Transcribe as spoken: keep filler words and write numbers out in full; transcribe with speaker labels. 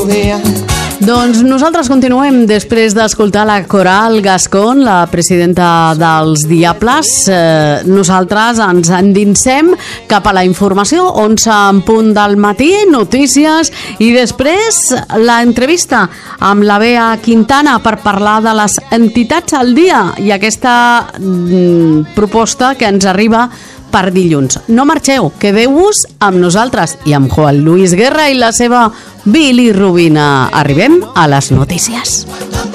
Speaker 1: Doncs nosaltres continuem després d'escoltar la Coral Gascón, la presidenta dels Diables. Eh, nosaltres ens endinsem cap a la informació, onze en punt del matí, notícies, i després l'entrevista amb la Bea Quintana per parlar de les entitats al dia i aquesta mm, proposta que ens arriba per dilluns. No marxeu, quedeu-vos amb nosaltres i amb Juan Luis Guerra i la seva bilirrubina. Arribem a les notícies.